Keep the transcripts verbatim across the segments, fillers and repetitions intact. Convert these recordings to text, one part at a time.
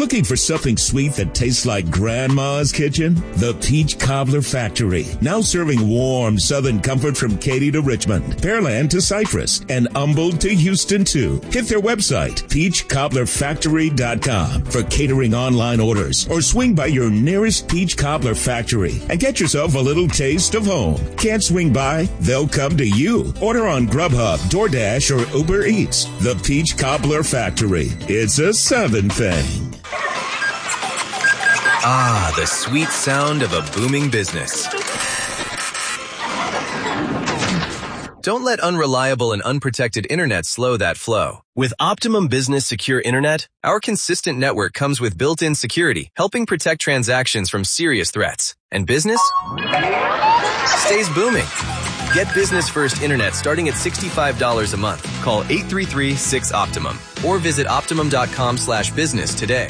Looking for something sweet that tastes like Grandma's kitchen? The Peach Cobbler Factory. Now serving warm Southern comfort from Katy to Richmond, Pearland to Cypress, and Humboldt to Houston too. Hit their website, peach cobbler factory dot com, for catering online orders, or swing by your nearest Peach Cobbler Factory and get yourself a little taste of home. Can't swing by? They'll come to you. Order on Grubhub, DoorDash, or Uber Eats. The Peach Cobbler Factory. It's a Southern thing. Ah, the sweet sound of a booming business. Don't let unreliable and unprotected internet slow that flow. With Optimum Business Secure Internet, our consistent network comes with built-in security, helping protect transactions from serious threats. And business stays booming. Get business-first internet starting at sixty-five dollars a month. Call eight three three, six, Optimum or visit optimum.com slash business today.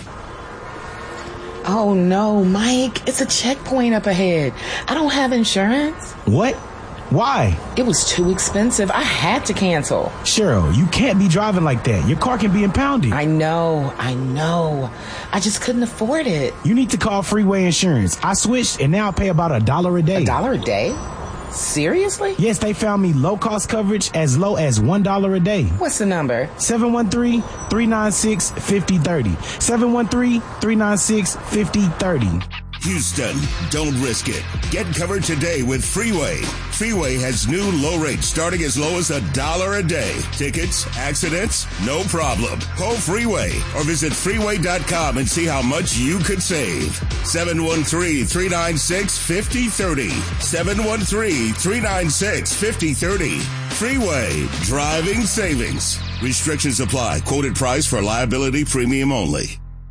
Oh no, Mike, it's a checkpoint up ahead. I don't have insurance. What? Why? It was too expensive. I had to cancel. Cheryl, you can't be driving like that. Your car can be impounded. I know, I know. I just couldn't afford it. You need to call Freeway Insurance. I switched and now I pay about a dollar a day. A dollar a day? Seriously? Yes, they found me low-cost coverage as low as one dollar a day. What's the number? seven one three, three nine six, five zero three zero. seven one three, three nine six, five zero three zero. Houston, don't risk it. Get covered today with Freeway. Freeway has new low rates starting as low as a dollar a day. Tickets, accidents, no problem. Call Freeway or visit freeway dot com and see how much you could save. seven one three, three nine six, five zero three zero. seven one three, three nine six, five zero three zero. Freeway, driving savings. Restrictions apply. Quoted price for liability premium only.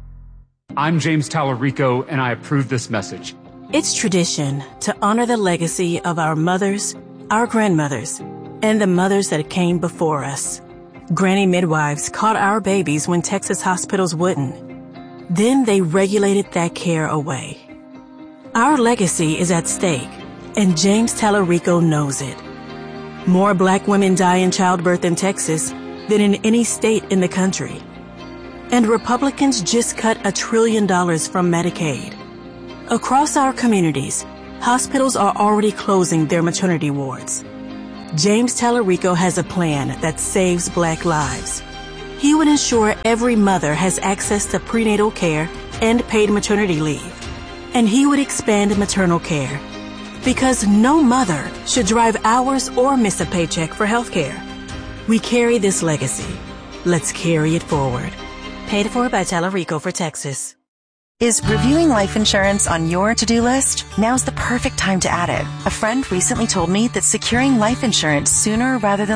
I'm James Tallarico, and I approve this message. It's tradition to honor the legacy of our mothers, our grandmothers, and the mothers that came before us. Granny midwives caught our babies when Texas hospitals wouldn't. Then they regulated that care away. Our legacy is at stake, and James Tallarico knows it. More black women die in childbirth in Texas than in any state in the country. And Republicans just cut a trillion dollars from Medicaid. Across our communities, hospitals are already closing their maternity wards. James Tallarico has a plan that saves black lives. He would ensure every mother has access to prenatal care and paid maternity leave. And he would expand maternal care. Because no mother should drive hours or miss a paycheck for health care. We carry this legacy. Let's carry it forward. Paid for by Tallarico for Texas. Is reviewing life insurance on your to-do list? Now's the perfect time to add it. A friend recently told me that securing life insurance sooner rather than